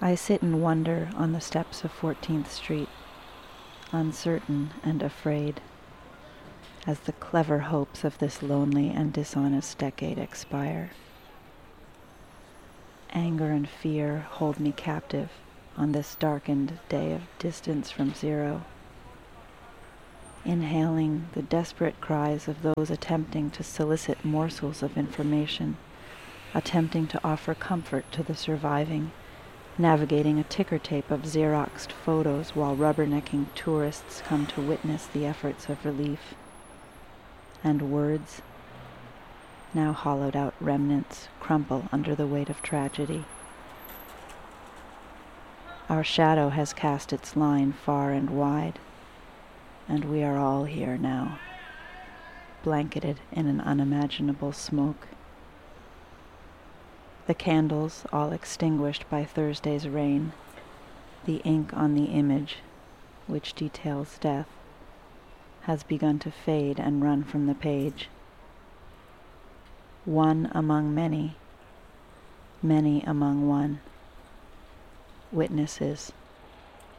I sit in wonder on the steps of 14th Street, uncertain and afraid, as the clever hopes of this lonely and dishonest decade expire. Anger and fear hold me captive on this darkened day of distance from zero, inhaling the desperate cries of those attempting to solicit morsels of information, attempting to offer comfort to the surviving, navigating a ticker tape of Xeroxed photos while rubbernecking tourists come to witness the efforts of relief. And words, now hollowed out remnants, crumple under the weight of tragedy. Our shadow has cast its line far and wide, and we are all here now, blanketed in an unimaginable smoke. The candles, all extinguished by Thursday's rain, the ink on the image, which details death, has begun to fade and run from the page. One among many, many among one. Witnesses